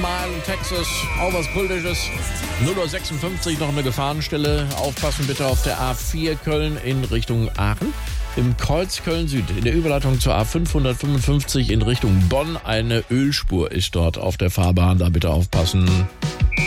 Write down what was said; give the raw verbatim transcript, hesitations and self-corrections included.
Mile in Texas, auch was Kultisches. null Uhr sechsundfünfzig, noch eine Gefahrenstelle. Aufpassen bitte auf der A vier Köln in Richtung Aachen. Im Kreuz Köln-Süd, in der Überleitung zur A fünfhundertfünfundfünfzig in Richtung Bonn. Eine Ölspur ist dort auf der Fahrbahn, da bitte aufpassen.